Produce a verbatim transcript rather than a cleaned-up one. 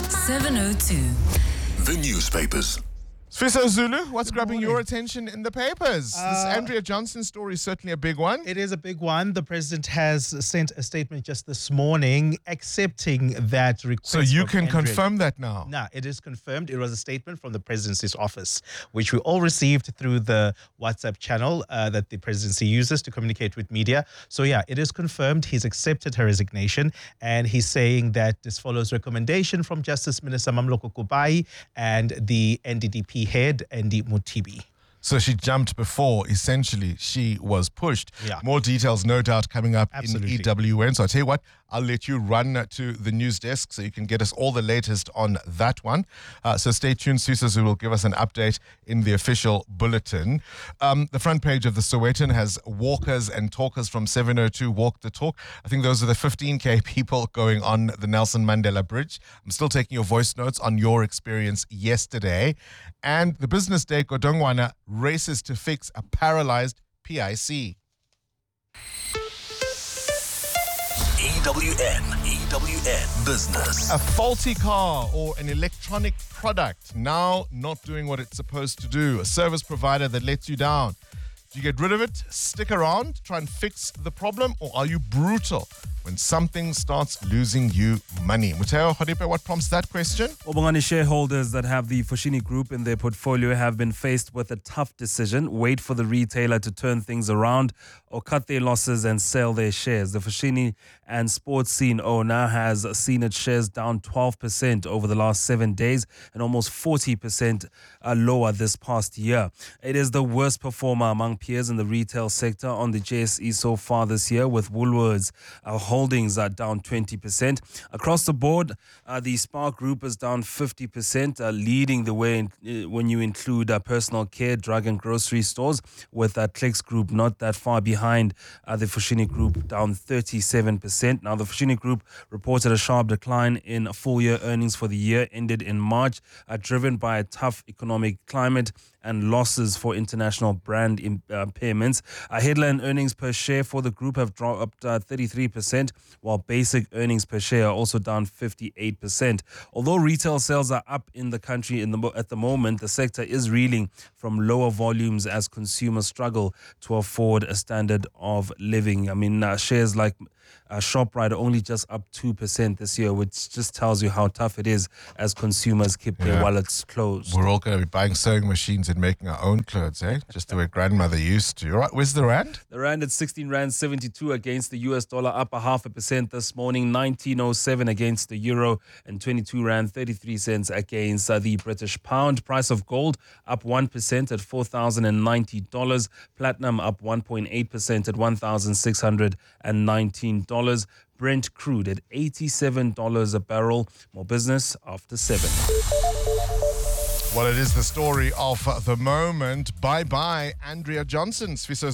seven oh two. The newspapers. Sfiso Zulu, what's Good grabbing morning. your attention in the papers? Uh, this Andrea Johnson story is certainly a big one. It is a big one. The president has sent a statement just this morning accepting that request. So you from can Andrea. confirm that now? No, it is confirmed. It was a statement from the presidency's office, which we all received through the WhatsApp channel uh, that the presidency uses to communicate with media. So yeah, it is confirmed. He's accepted her resignation, and he's saying that this follows recommendation from Justice Minister Mamloko Kubai and the N D D P head, Andy Mutibi. So she jumped before, essentially, she was pushed. Yeah. More details, no doubt, coming up Absolutely. in E W N. So I'll tell you what, I'll let you run to the news desk so you can get us all the latest on that one. Uh, so stay tuned. Susazu will give us an update in the official bulletin. Um, the front page of the Sowetan has walkers and talkers from seven oh two Walk the Talk. I think those are the fifteen K people going on the Nelson Mandela Bridge. I'm still taking your voice notes on your experience yesterday. And the Business Day, Godongwana races to fix a paralyzed P I C. E W N, E W N Business. A faulty car or an electronic product now not doing what it's supposed to do. A service provider that lets you down. Do you get rid of it, stick around, try and fix the problem, or are you brutal when something starts losing you money? Muteo Khodipe, what prompts that question? Obongani shareholders that have the Foschini Group in their portfolio have been faced with a tough decision: wait for the retailer to turn things around or cut their losses and sell their shares. The Foschini and Sports Scene owner has seen its shares down twelve percent over the last seven days and almost forty percent lower this past year. It is the worst performer among peers in the retail sector on the J S E so far this year, with Woolworths uh, holdings are down twenty percent. Across the board, uh, the Spark Group is down fifty percent, uh, leading the way in, uh, when you include uh, personal care, drug and grocery stores, with uh, Clicks Group not that far behind uh, the Foschini Group, down thirty-seven percent. Now, the Foschini Group reported a sharp decline in full-year earnings for the year ended in March, uh, driven by a tough economic climate and losses for international brand impairments. Uh, headline earnings per share for the group have dropped uh, thirty-three percent, while basic earnings per share are also down fifty-eight percent. Although retail sales are up in the country in the, at the moment, the sector is reeling from lower volumes as consumers struggle to afford a standard of living. I mean, uh, shares like uh, ShopRite are only just up two percent this year, which just tells you how tough it is as consumers keep Yeah. their wallets closed. We're all going to be buying sewing machines and making our own clothes, eh? Just the way grandmother used to. All right, where's the rand? The rand at sixteen rand seventy-two against the U S dollar, up a half a percent this morning. nineteen oh seven against the euro, and twenty-two rand thirty-three cents against uh, the British pound. Price of gold up one percent at four thousand ninety dollars. Platinum up one point eight percent at one thousand six hundred nineteen dollars. Brent crude at eighty-seven dollars a barrel. More business after seven. Well, it is the story of the moment. Bye-bye, Andrea Johnson. Sfiso